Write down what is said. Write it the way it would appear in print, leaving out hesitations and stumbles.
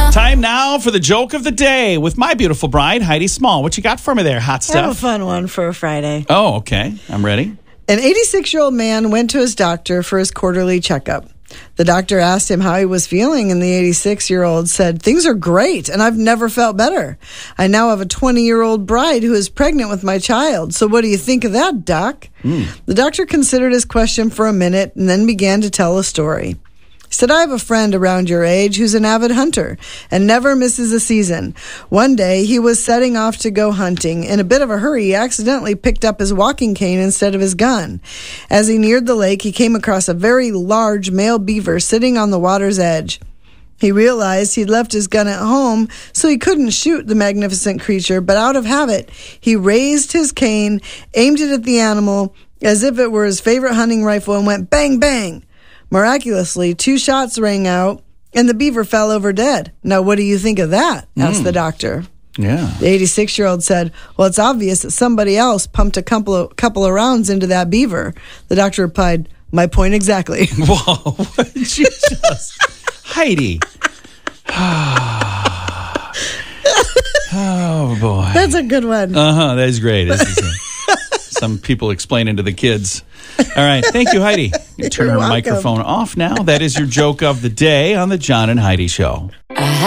Time now for the joke of the day with my beautiful bride, Heidi Small. What you got for me there, hot I have a stuff? fun one for a Friday. Oh, okay. I'm ready. An 86-year-old man went to his doctor for his quarterly checkup. The doctor asked him how he was feeling, and the 86-year-old said, "Things are great, and I've never felt better. I now have a 20-year-old bride who is pregnant with my child. So what do you think of that, Doc?" The doctor considered his question for a minute and then began to tell a story. He said, "I have a friend around your age who's an avid hunter and never misses a season. One day, he was setting off to go hunting. In a bit of a hurry, he accidentally picked up his walking cane instead of his gun. As he neared the lake, he came across a very large male beaver sitting on the water's edge. He realized he'd left his gun at home, so he couldn't shoot the magnificent creature, but out of habit, he raised his cane, aimed it at the animal as if it were his favorite hunting rifle, and went bang, bang. Miraculously, 2 shots rang out, and the beaver fell over dead. Now, what do you think of that?" asked the doctor. Yeah. The 86-year-old said, "Well, it's obvious that somebody else pumped a couple of rounds into that beaver." The doctor replied, "My point exactly." Whoa. What did you just... Heidi. Oh, boy. That's a good one. Uh-huh. That is great. Some people explaining to the kids. All right. Thank you, Heidi. You turn You're her welcome. microphone off now. That is your joke of the day on the John and Heidi Show.